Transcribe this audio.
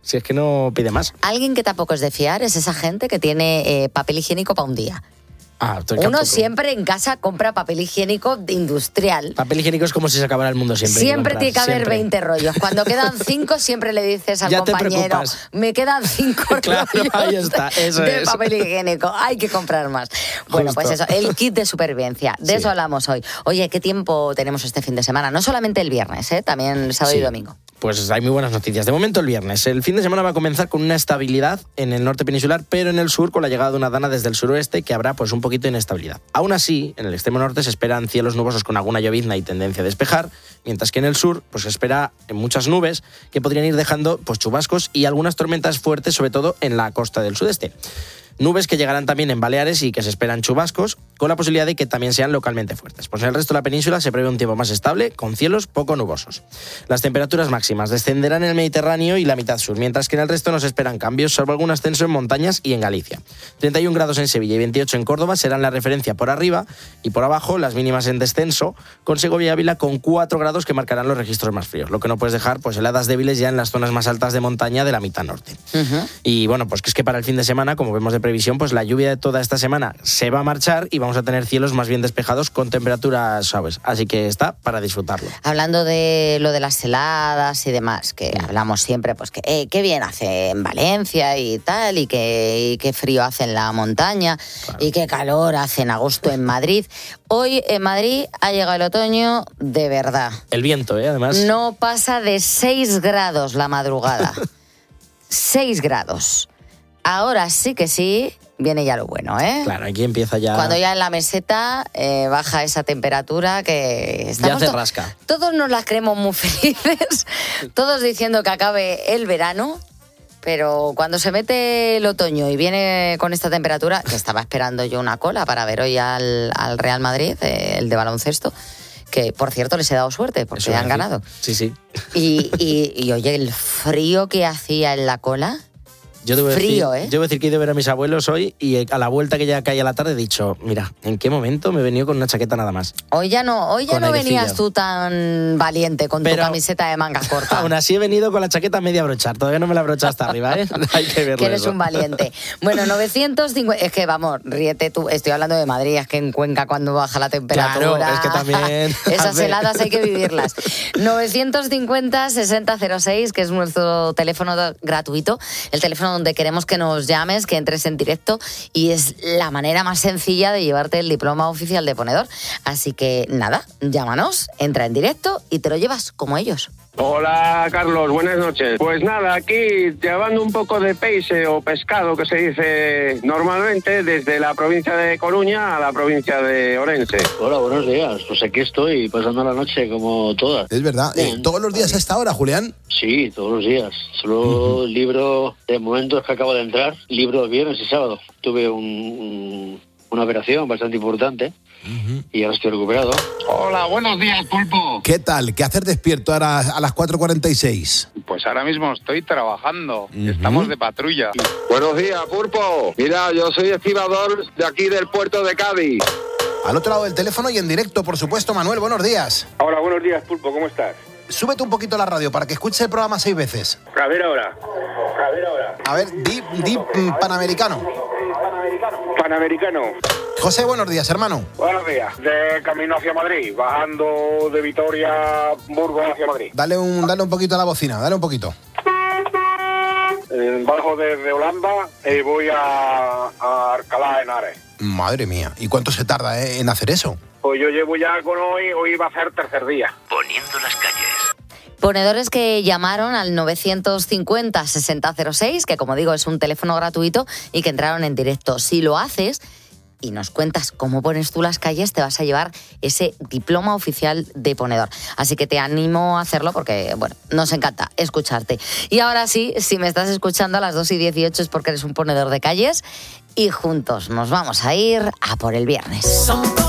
Si es que no pide más. Alguien que tampoco es de fiar es esa gente que tiene papel higiénico para un día. Uno siempre en casa compra papel higiénico industrial. Papel higiénico es como si se acabara el mundo siempre. Siempre tiene que haber 20 rollos. Cuando quedan 5 siempre le dices al compañero, me quedan 5 claro, rollos ahí está, eso de es. papel higiénico. Hay que comprar más. Bueno, Justo. pues eso, el kit de supervivencia. De eso hablamos hoy. Oye, ¿qué tiempo tenemos este fin de semana? No solamente el viernes, también sábado y domingo. Pues hay muy buenas noticias. De momento el viernes. El fin de semana va a comenzar con una estabilidad en el norte peninsular, pero en el sur con la llegada de una dana desde el suroeste que habrá pues un poquito de inestabilidad. Aún así, en el extremo norte se esperan cielos nubosos con alguna llovizna y tendencia a despejar, mientras que en el sur pues se espera muchas nubes que podrían ir dejando pues chubascos y algunas tormentas fuertes, sobre todo en la costa del sudeste. Nubes que llegarán también en Baleares y que se esperan chubascos, con la posibilidad de que también sean localmente fuertes. Pues en el resto de la península se prevé un tiempo más estable, con cielos poco nubosos. Las temperaturas máximas descenderán en el Mediterráneo y la mitad sur, mientras que en el resto no se esperan cambios, salvo algún ascenso en montañas y en Galicia. 31 grados en Sevilla y 28 en Córdoba serán la referencia por arriba, y por abajo las mínimas en descenso, con Segovia y Ávila con 4 grados que marcarán los registros más fríos. Lo que no puedes dejar, pues heladas débiles ya en las zonas más altas de montaña de la mitad norte. Y bueno, pues que es que para el fin de semana, como vemos de previsión, pues la lluvia de toda esta semana se va a marchar y vamos a tener cielos más bien despejados con temperaturas suaves. Así que está para disfrutarlo. Hablando de lo de las heladas y demás, que hablamos siempre, pues que qué bien hace en Valencia y tal, y qué frío hace en la montaña, y qué calor hace en agosto en Madrid. Hoy en Madrid ha llegado el otoño de verdad. El viento, además. No pasa de 6 grados la madrugada. 6 grados. Ahora sí que sí, viene ya lo bueno, ¿eh? Claro, aquí empieza ya... Cuando ya en la meseta baja esa temperatura que... Ya se rasca. Todos nos las creemos muy felices, todos diciendo que acabe el verano, pero cuando se mete el otoño y viene con esta temperatura, que estaba esperando yo una cola para ver hoy al Real Madrid, el de baloncesto, que por cierto les he dado suerte porque han ganado. Sí. Y oye, el frío que hacía en la cola... Yo debo frío, decir, Yo voy a decir que he ido a ver a mis abuelos hoy y a la vuelta que ya caía la tarde he dicho, mira, ¿en qué momento me he venido con una chaqueta nada más? Hoy ya no venías tú tan valiente con tu camiseta de mangas cortas. Aún así he venido con la chaqueta media brochar, todavía no me la he brochado hasta arriba, ¿eh? Hay que verlo. Que eres eso. un valiente. Bueno, 950, es que vamos, ríete tú, estoy hablando de Madrid, es que en Cuenca cuando baja la temperatura... Claro, es que también... Esas heladas hay que vivirlas. 950-6006, que es nuestro teléfono gratuito, el teléfono donde queremos que nos llames, que entres en directo, y es la manera más sencilla de llevarte el diploma oficial de ponedor. Así que nada, llámanos, entra en directo y te lo llevas como ellos. Hola Carlos, buenas noches. Pues nada, aquí llevando un poco de peixe o pescado que se dice normalmente desde la provincia de Coruña a la provincia de Orense. Hola, buenos días. Pues aquí estoy pasando la noche como todas. Es verdad. ¿Todos los días a esta hora, Julián? Sí, todos los días. Solo libro de momentos que acabo de entrar, libro viernes y sábado. Tuve una operación bastante importante. Y ahora estoy recuperado. Hola, buenos días, Pulpo. ¿Qué tal? ¿Qué haces despierto ahora a las 4:46? Pues ahora mismo estoy trabajando. Estamos de patrulla. Buenos días, Pulpo. Mira, yo soy estibador de aquí del puerto de Cádiz. Al otro lado del teléfono y en directo, por supuesto, Manuel, buenos días. Hola, buenos días, Pulpo, ¿cómo estás? Súbete un poquito la radio para que escuches el programa 6 veces. A ver ahora. A ver, di Panamericano. Panamericano. José, buenos días, hermano. Buenos días. De camino hacia Madrid, bajando de Vitoria, Burgos hacia Madrid. Dale un poquito a la bocina, dale un poquito. Bajo desde Holanda y voy a Alcalá de Henares. Madre mía, ¿y cuánto se tarda en hacer eso? Pues yo llevo ya con hoy va a ser tercer día. Poniendo las calles. Ponedores que llamaron al 950-6006, que como digo es un teléfono gratuito, y que entraron en directo. Si lo haces y nos cuentas cómo pones tú las calles, te vas a llevar ese diploma oficial de ponedor. Así que te animo a hacerlo porque, bueno, nos encanta escucharte. Y ahora sí, si me estás escuchando a las 2:18 es porque eres un ponedor de calles, y juntos nos vamos a ir a por el viernes.